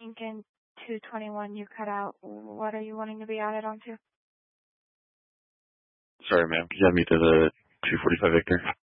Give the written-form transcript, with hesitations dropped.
Lincoln 221, you cut out. What are you wanting to be added onto? Sorry, ma'am. Could you have me to the 245 Victor?